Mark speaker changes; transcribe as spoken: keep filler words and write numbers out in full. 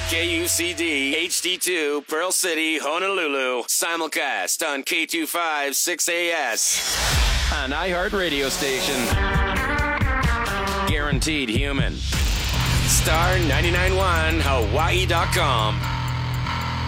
Speaker 1: K U C D H D two, Pearl City, Honolulu. Simulcast on K two five six A S. An iHeart radio station. Guaranteed human. Star ninety-nine point one Hawaii dot com.